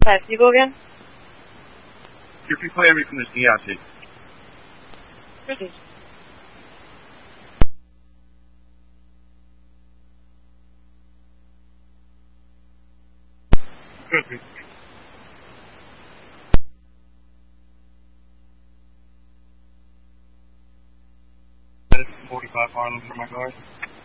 5, can you go again? You can play me from the DRC. Proceed. Proceed. 45 Harlem for my guard.